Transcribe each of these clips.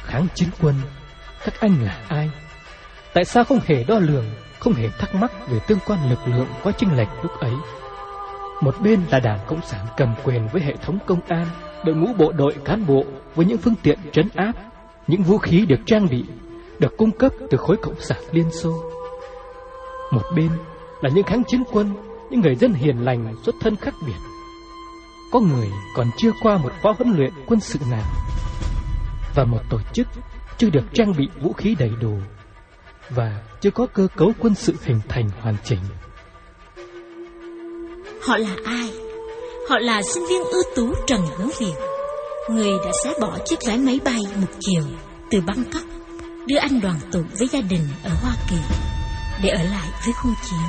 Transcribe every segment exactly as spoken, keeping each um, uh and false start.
kháng chiến quân, các anh là ai? Tại sao không hề đo lường, không hề thắc mắc về tương quan lực lượng có chênh lệch lúc ấy? Một bên là Đảng Cộng sản cầm quyền với hệ thống công an, đội ngũ bộ đội cán bộ với những phương tiện trấn áp, những vũ khí được trang bị, được cung cấp từ khối Cộng sản Liên Xô. Một bên là những kháng chiến quân, những người dân hiền lành xuất thân khác biệt. Có người còn chưa qua một khóa huấn luyện quân sự nào, và một tổ chức chưa được trang bị vũ khí đầy đủ, và chưa có cơ cấu quân sự hình thành hoàn chỉnh. Họ là ai? Họ là sinh viên ưu tú Trần Hữu Việt, người đã xé bỏ chiếc vé máy bay một chiều từ Bangkok đưa anh đoàn tụ với gia đình ở Hoa Kỳ để ở lại với khu chiến.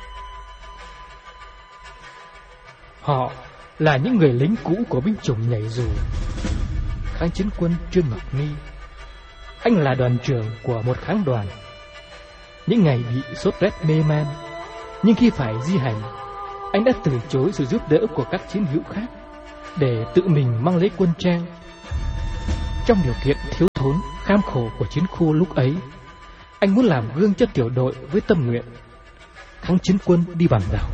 Họ là những người lính cũ của binh chủng nhảy dù, kháng chiến quân Trương Ngọc Nghi. Anh là đoàn trưởng của một kháng đoàn. Những ngày bị sốt rét mê man, nhưng khi phải di hành, anh đã từ chối sự giúp đỡ của các chiến hữu khác để tự mình mang lấy quân trang. Trong điều kiện thiếu thốn, kham khổ của chiến khu lúc ấy, anh muốn làm gương cho tiểu đội với tâm nguyện kháng chiến quân đi bằng đảo.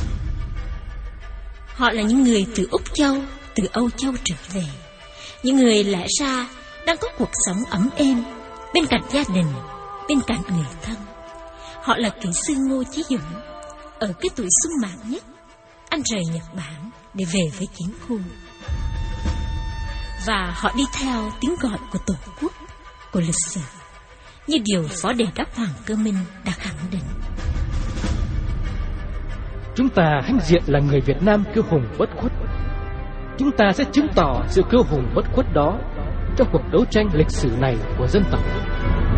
Họ là những người từ Úc Châu, từ Âu Châu trở về, những người lẽ ra đang có cuộc sống ấm êm bên cạnh gia đình, bên cạnh người thân. Họ là kỹ sư Ngô Chí Dũng. Ở cái tuổi sung mãn nhất, anh rời Nhật Bản để về với chiến khu. Và họ đi theo tiếng gọi của Tổ quốc, của lịch sử, như điều Phó Đề đốc Hoàng Cơ Minh đã khẳng định. Chúng ta hãnh diện là người Việt Nam kiêu hùng bất khuất. Chúng ta sẽ chứng tỏ sự kiêu hùng bất khuất đó trong cuộc đấu tranh lịch sử này của dân tộc.